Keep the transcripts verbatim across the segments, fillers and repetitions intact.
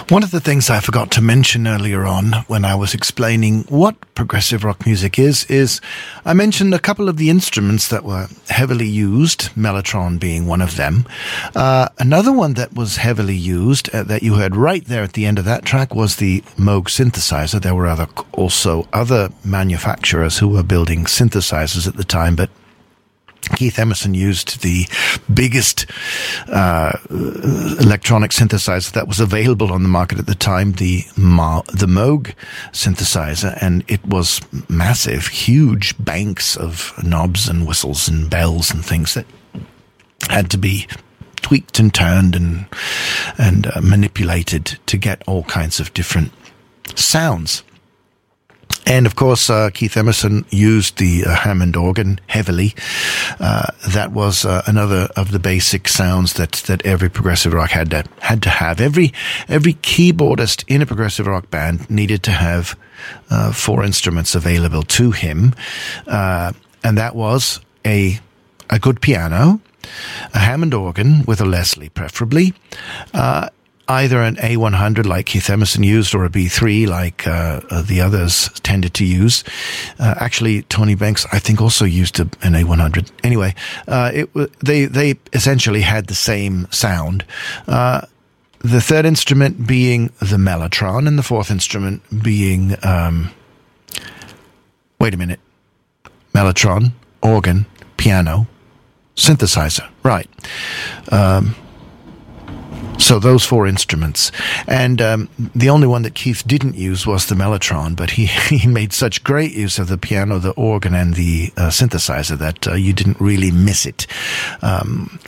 One of the things I forgot to mention earlier on when I was explaining what progressive rock music is, is I mentioned a couple of the instruments that were heavily used, Mellotron being one of them. Uh, another one that was heavily used, uh, that you heard right there at the end of that track, was the Moog synthesizer. There were other, also other manufacturers who were building synthesizers at the time, but Keith Emerson used the biggest uh, electronic synthesizer that was available on the market at the time, the Ma- the Moog synthesizer, and it was massive, huge banks of knobs and whistles and bells and things that had to be tweaked and turned and and uh, manipulated to get all kinds of different sounds. And, of course, uh, Keith Emerson used the uh, Hammond organ heavily. Uh, that was uh, another of the basic sounds that, that every progressive rock had to, had to have. Every, every keyboardist in a progressive rock band needed to have uh, four instruments available to him. Uh, and that was a, a good piano, a Hammond organ with a Leslie preferably, uh, either an A one hundred like Keith Emerson used or a B three like uh, uh, the others tended to use. Uh, actually, Tony Banks, I think, also used a, an A one hundred. Anyway, uh, it, they they essentially had the same sound. Uh, the third instrument being the Mellotron and the fourth instrument being... Um, wait a minute. Mellotron, organ, piano, synthesizer. Right. Um... So those four instruments. And um, the only one that Keith didn't use was the Mellotron, but he, he made such great use of the piano, the organ, and the uh, synthesizer that uh, you didn't really miss it. Um,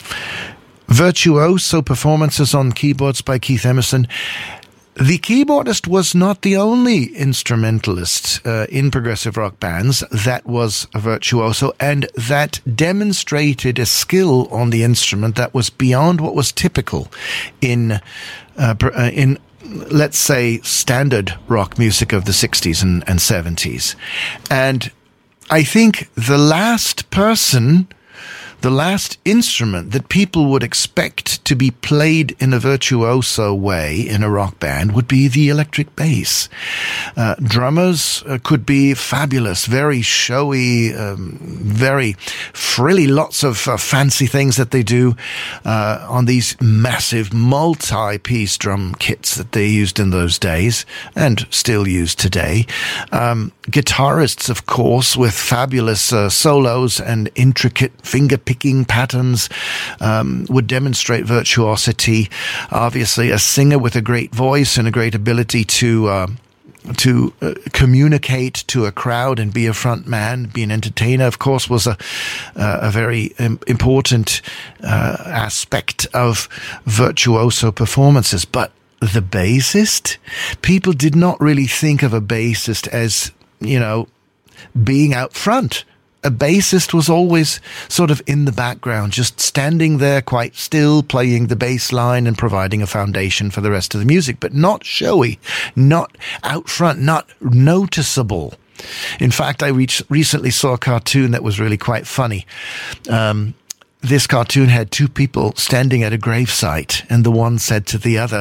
virtuoso performances on keyboards by Keith Emerson. The keyboardist was not the only instrumentalist uh, in progressive rock bands that was a virtuoso and that demonstrated a skill on the instrument that was beyond what was typical in uh, in let's say standard rock music of the sixties and, and seventies. And I think the last person The last instrument that people would expect to be played in a virtuoso way in a rock band would be the electric bass. Uh, drummers uh, could be fabulous, very showy, um, very frilly, lots of uh, fancy things that they do uh, on these massive multi-piece drum kits that they used in those days and still use today. Um, guitarists, of course, with fabulous uh, solos and intricate finger picking patterns um, would demonstrate virtuosity. Obviously, a singer with a great voice and a great ability to uh, to uh, communicate to a crowd and be a front man, be an entertainer, of course, was a uh, a very um, important uh, aspect of virtuoso performances. But the bassist, people did not really think of a bassist as, you know, being out front. A bassist was always sort of in the background, just standing there quite still, playing the bass line and providing a foundation for the rest of the music, but not showy, not out front, not noticeable. In fact, I reach, recently saw a cartoon that was really quite funny. Um, this cartoon had two people standing at a gravesite, and the one said to the other,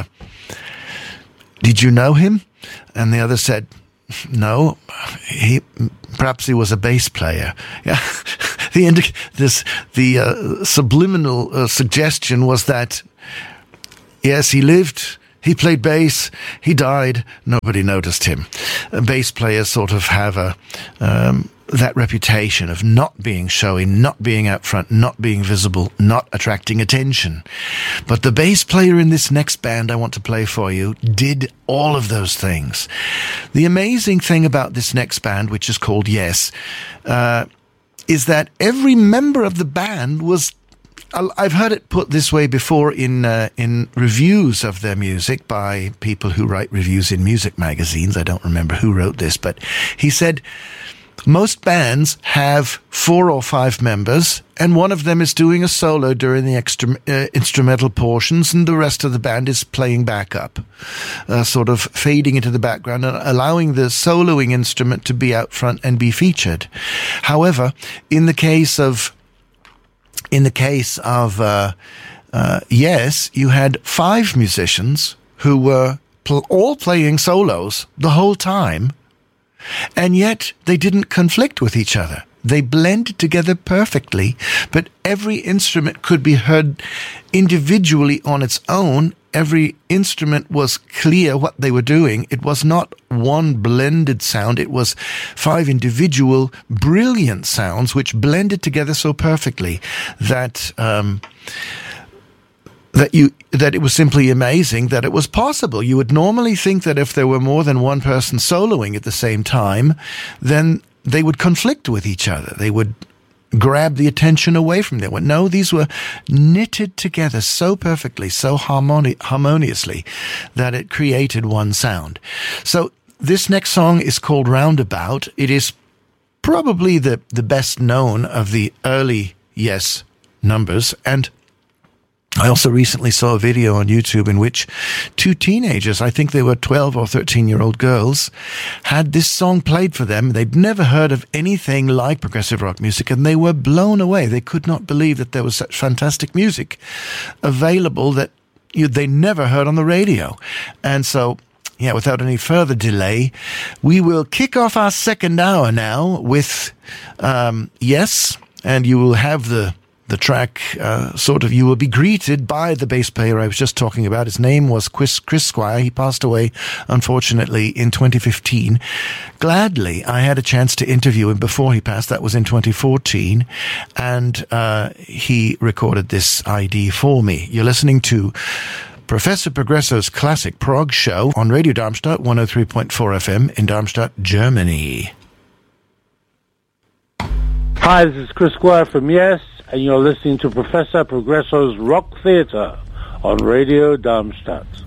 "Did you know him?" And the other said, "No, he perhaps he was a bass player." Yeah, the indi- this the uh, subliminal uh, suggestion was that yes, he lived, he played bass, he died, nobody noticed him. Uh, bass players sort of have a um, that reputation of not being showy, not being out front, not being visible, not attracting attention. But the bass player in this next band I want to play for you did all of those things. The amazing thing about this next band, which is called Yes, uh, is that every member of the band was, I've heard it put this way before in uh, in reviews of their music by people who write reviews in music magazines. I don't remember who wrote this, but he said, most bands have four or five members, and one of them is doing a solo during the extra, uh, instrumental portions, and the rest of the band is playing backup, uh, sort of fading into the background and allowing the soloing instrument to be out front and be featured. However, in the case of in the case of uh, uh, Yes, you had five musicians who were pl- all playing solos the whole time, and yet they didn't conflict with each other. They blended together perfectly, but every instrument could be heard individually on its own. Every instrument was clear what they were doing. It was not one blended sound. It was five individual brilliant sounds which blended together so perfectly that um, that you that it was simply amazing that it was possible. You would normally think that if there were more than one person soloing at the same time, then they would conflict with each other. They would grab the attention away from them. No, these were knitted together so perfectly, so harmoni- harmoniously, that it created one sound. So this next song is called Roundabout. It is probably the, the best known of the early Yes numbers, and I also recently saw a video on YouTube in which two teenagers, I think they were twelve or thirteen-year-old girls, had this song played for them. They'd never heard of anything like progressive rock music, and they were blown away. They could not believe that there was such fantastic music available that you, they never heard on the radio. And so, yeah, without any further delay, we will kick off our second hour now with um, Yes, and you will have the The track, uh, sort of, you will be greeted by the bass player I was just talking about. His name was Chris, Chris Squire. He passed away, unfortunately, in twenty fifteen. Gladly, I had a chance to interview him before he passed. That was in twenty fourteen. And uh, he recorded this I D for me. You're listening to Professor Progresso's Classic Prog Show on Radio Darmstadt, one oh three point four F M in Darmstadt, Germany. Hi, this is Chris Squire from Yes, and you're listening to Professor Progresso's Rock Theatre on Radio Darmstadt.